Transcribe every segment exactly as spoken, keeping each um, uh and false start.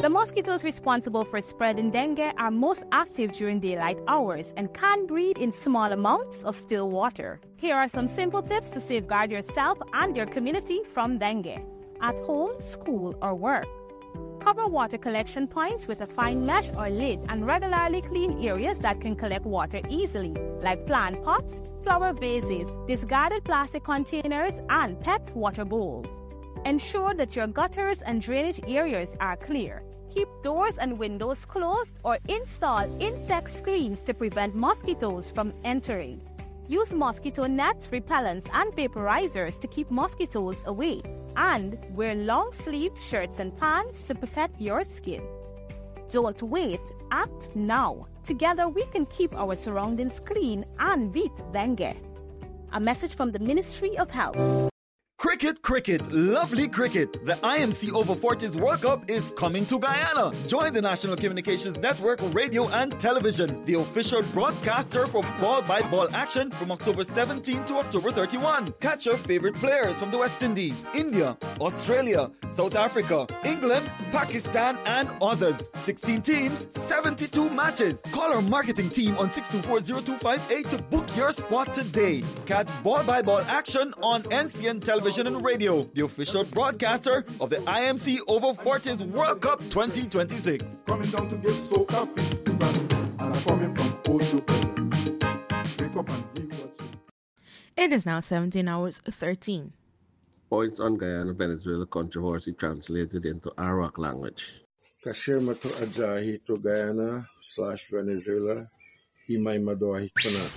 The mosquitoes responsible for spreading dengue are most active during daylight hours and can breed in small amounts of still water. Here are some simple tips to safeguard yourself and your community from dengue. At home, school, or work. Cover water collection points with a fine mesh or lid and regularly clean areas that can collect water easily, like plant pots, flower vases, discarded plastic containers, and pet water bowls. Ensure that your gutters and drainage areas are clear. Keep doors and windows closed or install insect screens to prevent mosquitoes from entering. Use mosquito nets, repellents, and vaporizers to keep mosquitoes away. And wear long-sleeved shirts and pants to protect your skin. Don't wait, act now. Together we can keep our surroundings clean and beat dengue. A message from the Ministry of Health. Cricket, cricket, lovely cricket. The I M C Over forties World Cup is coming to Guyana. Join the National Communications Network Radio and Television, the official broadcaster for ball-by-ball action from October seventeenth to October thirty-first. Catch your favorite players from the West Indies, India, Australia, South Africa, England, Pakistan, and others. sixteen teams, seventy-two matches. Call our marketing team on six two four, zero two five eight to book your spot today. Catch ball-by-ball action on N C N Television and Radio, the official broadcaster of the I M C Over forties World Cup twenty twenty-six. Coming down to get so coffee, and I'm coming from old to present. Wake up and give what's It is now seventeen hours thirteen. Points on Guyana Venezuela controversy translated into Arawak language. Kashirma to Ajahi to Guyana slash Venezuela, Imay Madoahi Kuna.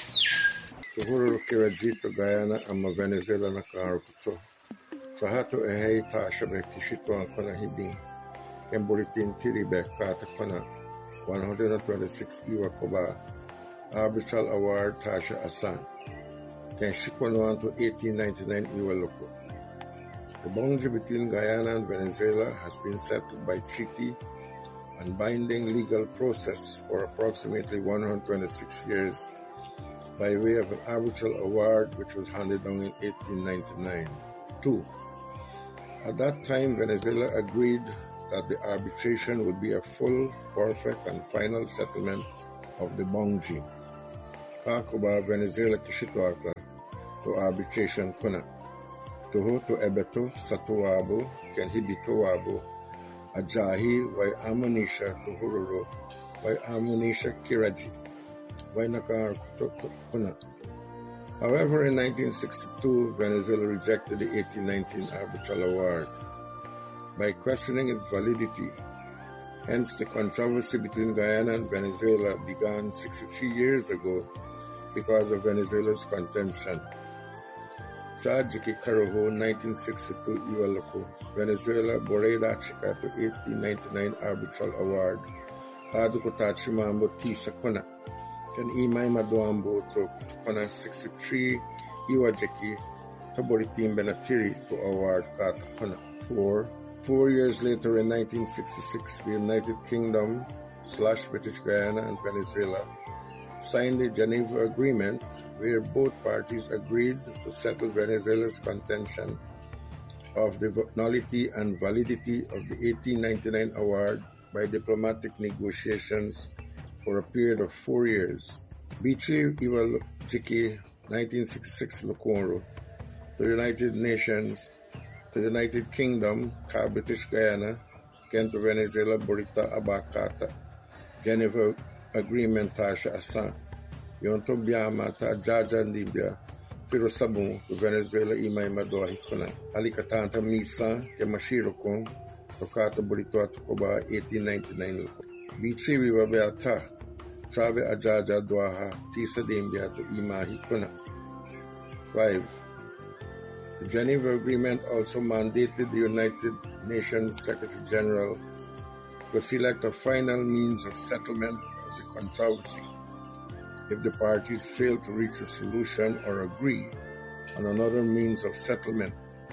Tuhuru Kiraji to Guyana ama Venezuela na Karukuto. Tahato ehei tashabe kishito ang kuna hibi. Kemburitin tiribe kata kuna one hundred twenty-six Iwa Koba. Arbitral Award Tasha Asan. Ken Shikono to eighteen ninety-nine Iwa Loko. The boundary between Guyana and Venezuela has been settled by treaty and binding legal process for approximately one hundred twenty-six years by way of an arbitral award which was handed down in eighteen ninety-nine. Two, at that time, Venezuela agreed that the arbitration would be a full, perfect, and final settlement of the boundary. Kakuba Venezuela Kishituaka to arbitration kuna. Tuho to Ebeto Satuabo Kenhibitoabo Ajahi Wai Amonisha Tuhururo Wai Amonisha Kiraji. However, in nineteen sixty-two, Venezuela rejected the eighteen nineteen arbitral award by questioning its validity. Hence, the controversy between Guyana and Venezuela began sixty-three years ago because of Venezuela's contention. Tragiki Karoho, nineteen sixty-two, Iwaloko, Venezuela Boreda Chika to eighteen ninety-nine arbitral award. Adukotachimambo Tisa Kona. Ken Imay Madoambo to Kona sixty-three Iwajeki Taboritim Benatiri to award Kata Kona. Four. Four years later in nineteen sixty-six, the United Kingdom slash British Guyana and Venezuela signed the Geneva Agreement where both parties agreed to settle Venezuela's contention of the nullity and validity of the eighteen ninety-nine award by diplomatic negotiations for a period of four years. Bichi Iwa Chiki, nineteen sixty-six Lokoro, to the United Nations, to the United Kingdom, Ka British Guyana, Kento Venezuela, Borita Abakata, Geneva Agreement Tasha Asan, Yonto Biama Ta Jaja Libya, Pero Sabun, to Venezuela Imay Madoa Hikuna, Alikatanta Misa, Yamashiro Kong, Tokata Borito Atokoba, eighteen ninety-nine. Bichi Viva Beata, Trabe Ajaja Dwaha, Tisa Dembia to Ima Hikuna. Five. The Geneva Agreement also mandated the United Nations Secretary General to select a final means of settlement of the controversy if the parties fail to reach a solution or agree on another means of settlement.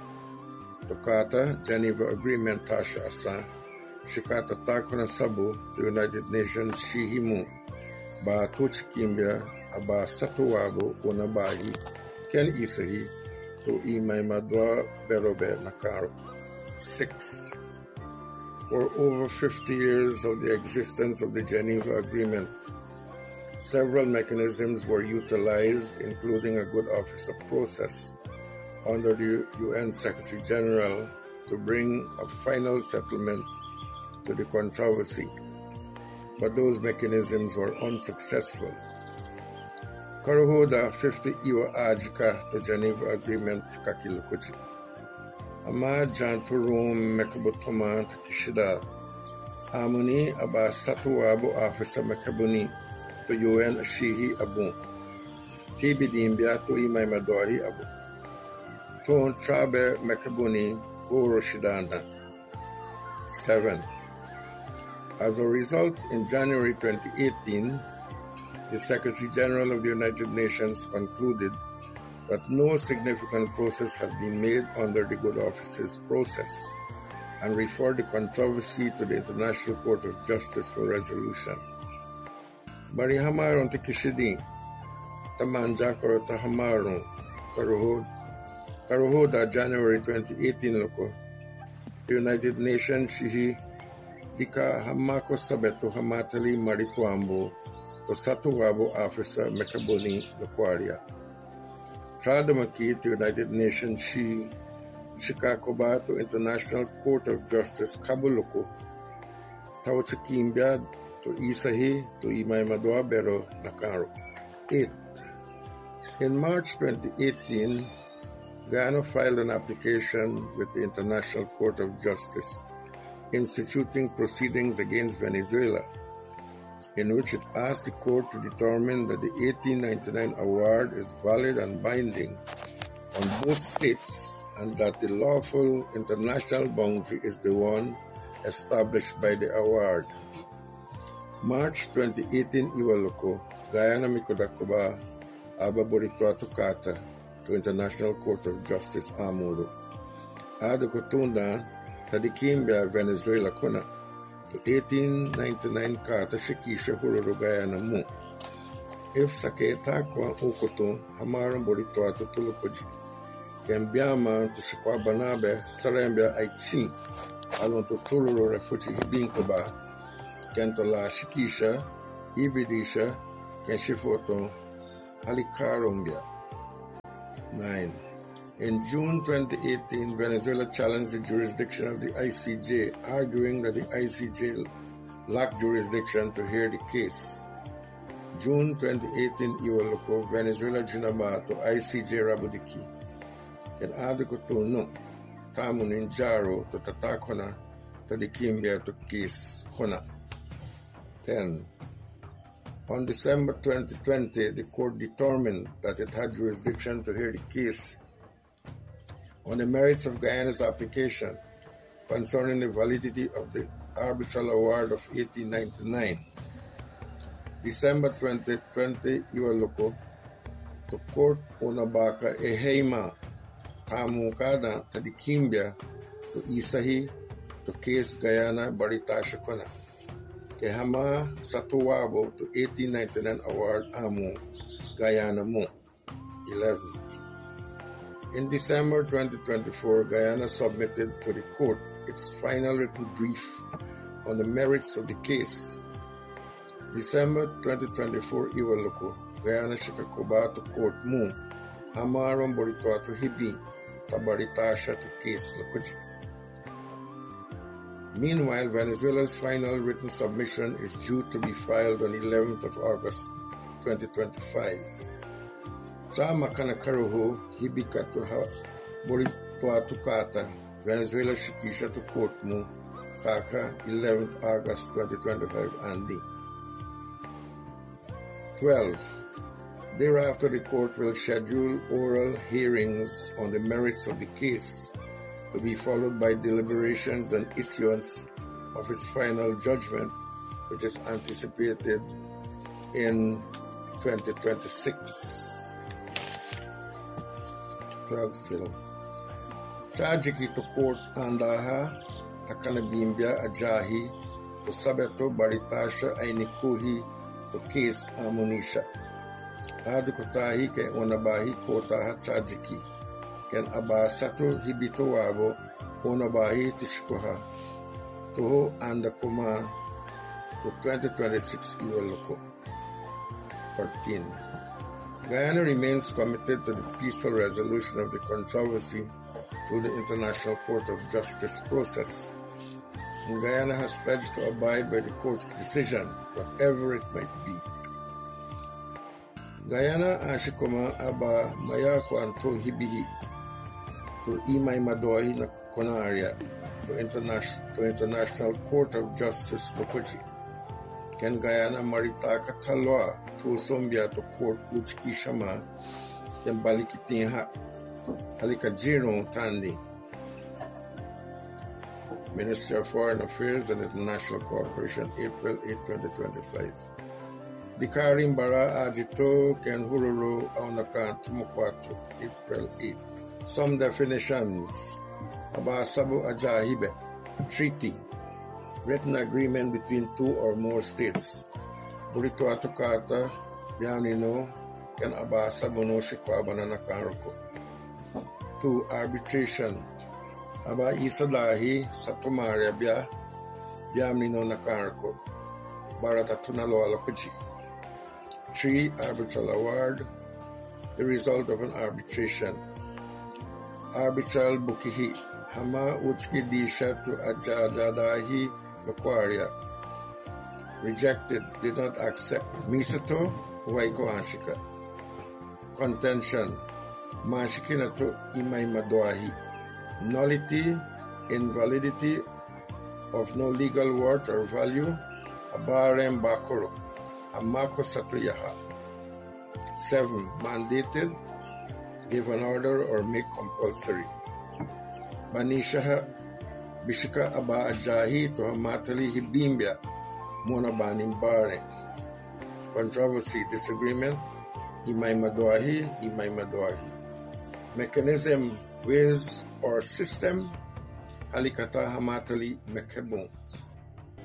Tokata Geneva Agreement Tasha Asa, Shikata Takuna Sabu to United Nations Shihimu, Ba Tuchikimbia, Aba Satuwabo Unabahi, Ken Isahi, to Imay Madwa Berobe Nakaro. Six. For over fifty years of the existence of the Geneva Agreement, several mechanisms were utilized, including a good officer process under the U N Secretary General to bring a final settlement to the controversy, but those mechanisms were unsuccessful. Karuhoda fifty iwa ajika to Geneva Agreement kakilukuji. Ama janturum mekabutoma kishida. Amuni aba satuwabo afisa mekabuni to U N shihi abu. Tibidimbia to imay madori abu. Ton trabe mekabuni uro shidana. Seven. As a result, in January twenty eighteen, the Secretary General of the United Nations concluded that no significant progress had been made under the Good Offices process and referred the controversy to the International Court of Justice for resolution. Bari hamaron te kishidi, tamanja karo ta hamaron, karuhoda January twenty eighteen loko, the United Nations shihi dika hamako sabeto hamatali marikwambo to satuwabo afisa mekaboni lokwaria. Tradamaki to United Nations shi Shikakoba to International Court of Justice Kabuluko Tawachikimbia to Isahi to Imay Madoa Bero Nakaro. Eight. In March twenty eighteen, Guyana filed an application with the International Court of Justice instituting proceedings against Venezuela, in which it asked the court to determine that the eighteen ninety-nine award is valid and binding on both states and that the lawful international boundary is the one established by the award. March twenty eighteen Iwaloko, Guyana Mikodakoba, Aba Borituatu Kata to International Court of Justice Amuro. Ada Kotunda, Tadikimbia Venezuela Kona, to eighteen ninety-nine Kata Shikisha Hururu Guyana Mu. If Saketa Kwa Ukoto, Hamaran Borituatu Tulukoji, Gambiama to Shikwabanabe, Sarambia Aichi, Alon to Tuluru Refuchi Binkoba, Kentola Shikisha, Ibidisha, Kenshifoto, Alikarumbia. Nine. In June twenty eighteen, Venezuela challenged the jurisdiction of the I C J, arguing that the I C J lacked jurisdiction to hear the case. June twenty eighteen, Iwaloko, Venezuela Jinaba to I C J Rabudiki. And Adukoto no, Tamunin Jaro to Tatakona to the Kimbia to case Hona. Ten. On December twenty twenty, the court determined that it had jurisdiction to hear the case on the merits of Guyana's application concerning the validity of the arbitral award of eighteen ninety-nine. December twenty twenty, Iwaloko, the court Onabaka Eheima Kamukada Tadikimbia to Isahi to case Guyana Baritasha Kona. Kehama Satuwabo to eighteen ninety-nine award Amu Guyana Mo. Eleven. In December twenty twenty-four, Guyana submitted to the court its final written brief on the merits of the case. December twenty twenty-four, Iwaloko, Guyana Shikakoba to court Mu, Hamaron Borituatu Hibi, Tabaritasha to case Lakuji. Meanwhile, Venezuela's final written submission is due to be filed on the eleventh of August twenty twenty-five. Sa Makanakaruho, Hibika to Borituatu Kata, Venezuela Shikisha to court Mu, Kaka, eleventh August twenty twenty-five, Andi. Twelve. Thereafter, the court will schedule oral hearings on the merits of the case, to be followed by deliberations and issuance of its final judgment, which is anticipated in twenty twenty-six. twelve still. Tragically to court Andaha, Takanabimbia Ajahi, to Sabeto Baritasha Ainikuhi, to case Amunisha. Adukutahi ke Onabahi Kotaha Tragically. Ken Abasato Hibito Wabo, Onabahi Tishkoha, toho anda kuma to twenty twenty-six iwaloko. fourteen. Guyana remains committed to the peaceful resolution of the controversy through the International Court of Justice process. And Guyana has pledged to abide by the court's decision, whatever it might be. Guyana ashikoma aba mayako anto hibihi to imay madohi na konaria to international to International Court of Justice Lokochi. Ken Guyana maritaka talwa to sombia to court uchki shama yan balikitinha halika jiro tandi. Ministry of Foreign Affairs and International Cooperation, April eighth, twenty twenty-five. Dikarim bara ajito ken hururu aunakan tumukwatu, April eighth. Some definitions. Abasabu ajahibe, treaty, written agreement between two or more states. Burito atukata, bianino, ken abasabu no shikwaba na nakaroko. Two, arbitration. Aba isadahi sa tumaria bia biamino nakarko barata tunalo alakuchi. Three, arbitral award, the result of an arbitration. Arbitral bukihi hama uchki disha to ajajadahi makwaria. Rejected, did not accept. Misato waiko anshika. Contention, mashikina to imay madwahi. Nullity, invalidity of no legal worth or value, abarem bakoro, amako satoyaha. Seven, mandated, give an order or make compulsory. Banishaha, bishika aba ajahi to hamatali hibimbia, mona banim bare. Controversy, disagreement, imay madwahi, imay madwahi. Mechanism, ways or system, halikata hamatali mekebon.